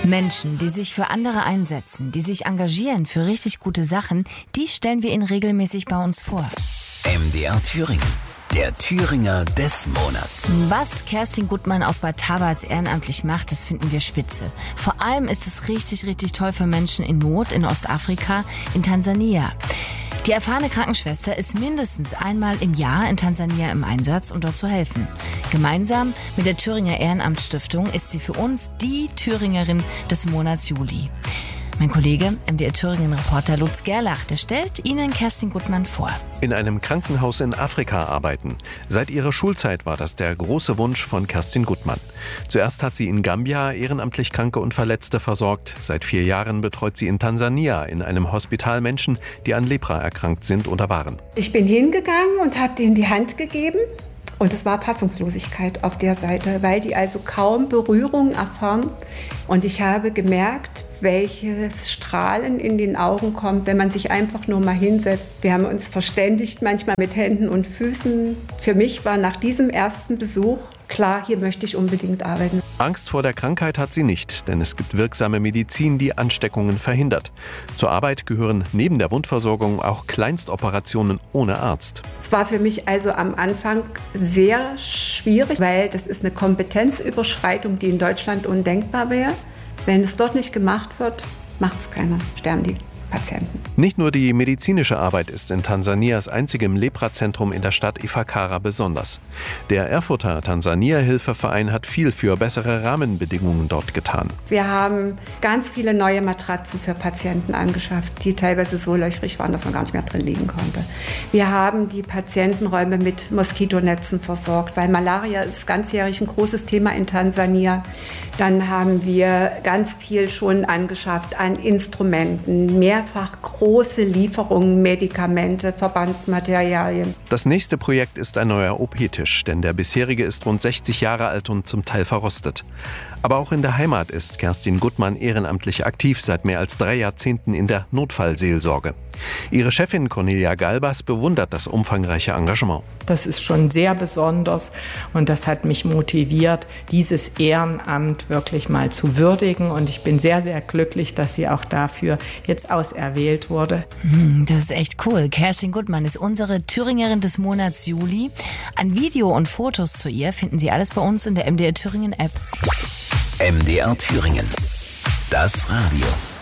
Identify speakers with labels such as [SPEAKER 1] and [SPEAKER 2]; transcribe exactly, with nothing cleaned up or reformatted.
[SPEAKER 1] Menschen, die sich für andere einsetzen, die sich engagieren für richtig gute Sachen, die stellen wir Ihnen regelmäßig bei uns vor.
[SPEAKER 2] M D R Thüringen, der Thüringer des Monats.
[SPEAKER 1] Was Kerstin Gutmann aus Bad Tabarz ehrenamtlich macht, das finden wir spitze. Vor allem ist es richtig, richtig toll für Menschen in Not in Ostafrika, in Tansania. Die erfahrene Krankenschwester ist mindestens einmal im Jahr in Tansania im Einsatz, um dort zu helfen. Gemeinsam mit der Thüringer Ehrenamtsstiftung ist sie für uns die Thüringerin des Monats Juli. Mein Kollege, M D R Thüringen-Reporter Lutz Gerlach, der stellt Ihnen Kerstin Gutmann vor.
[SPEAKER 3] In einem Krankenhaus in Afrika arbeiten. Seit ihrer Schulzeit war das der große Wunsch von Kerstin Gutmann. Zuerst hat sie in Gambia ehrenamtlich Kranke und Verletzte versorgt. Seit vier Jahren betreut sie in Tansania in einem Hospital Menschen, die an Lepra erkrankt sind oder waren.
[SPEAKER 4] Ich bin hingegangen und habe denen die Hand gegeben. Und es war Fassungslosigkeit auf der Seite, weil die also kaum Berührung erfahren. Und ich habe gemerkt, welches Strahlen in den Augen kommt, wenn man sich einfach nur mal hinsetzt. Wir haben uns verständigt, manchmal mit Händen und Füßen. Für mich war nach diesem ersten Besuch klar, hier möchte ich unbedingt arbeiten.
[SPEAKER 3] Angst vor der Krankheit hat sie nicht, denn es gibt wirksame Medizin, die Ansteckungen verhindert. Zur Arbeit gehören neben der Wundversorgung auch Kleinstoperationen ohne Arzt.
[SPEAKER 4] Es war für mich also am Anfang sehr schwierig, weil das ist eine Kompetenzüberschreitung, die in Deutschland undenkbar wäre. Wenn es dort nicht gemacht wird, macht es keiner, sterben die Patienten.
[SPEAKER 3] Nicht nur die medizinische Arbeit ist in Tansanias einzigem Lepra-Zentrum in der Stadt Ifakara besonders. Der Erfurter Tansania-Hilfeverein hat viel für bessere Rahmenbedingungen dort getan.
[SPEAKER 4] Wir haben ganz viele neue Matratzen für Patienten angeschafft, die teilweise so löchrig waren, dass man gar nicht mehr drin liegen konnte. Wir haben die Patientenräume mit Moskitonetzen versorgt, weil Malaria ist ganzjährig ein großes Thema in Tansania. Dann haben wir ganz viel schon angeschafft an Instrumenten, mehrfach große Lieferungen, Medikamente, Verbandsmaterialien.
[SPEAKER 3] Das nächste Projekt ist ein neuer O P-Tisch, denn der bisherige ist rund sechzig Jahre alt und zum Teil verrostet. Aber auch in der Heimat ist Kerstin Gutmann ehrenamtlich aktiv, seit mehr als drei Jahrzehnten in der Notfallseelsorge. Ihre Chefin Cornelia Galbas bewundert das umfangreiche Engagement.
[SPEAKER 5] Das ist schon sehr besonders und das hat mich motiviert, dieses Ehrenamt wirklich mal zu würdigen. Und ich bin sehr, sehr glücklich, dass sie auch dafür jetzt auserwählt wurde.
[SPEAKER 1] Das ist echt cool. Kerstin Gutmann ist unsere Thüringerin des Monats Juli. Ein Video und Fotos zu ihr finden Sie alles bei uns in der M D R Thüringen App.
[SPEAKER 2] M D R Thüringen. Das Radio.